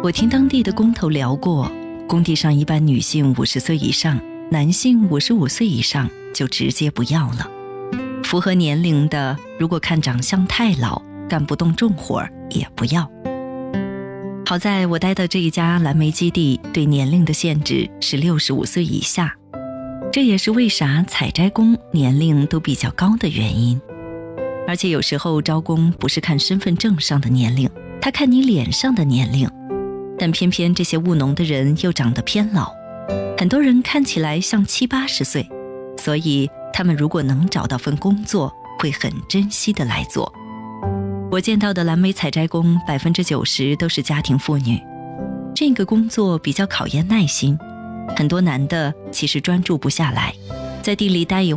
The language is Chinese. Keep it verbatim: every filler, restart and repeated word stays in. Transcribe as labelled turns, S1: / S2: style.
S1: 我听当地的工头聊过，工地上一般女性五十岁以上，男性五十五岁以上就直接不要了。符合年龄的，如果看长相太老，干不动重活也不要。好在我待的这一家蓝莓基地对年龄的限制是六十五岁以下，这也是为啥采摘工年龄都比较高的原因。而且有时候招工不是看身份证上的年龄，他看你脸上的年龄，但偏偏这些务农的人又长得偏老，很多人看起来像七八十岁，所以他们如果能找到份工作，会很珍惜的来做。我见到的蓝莓采摘工百分之九十都是家庭妇女，这个工作比较考验耐心，很多男的其实专注不下来，在地里待一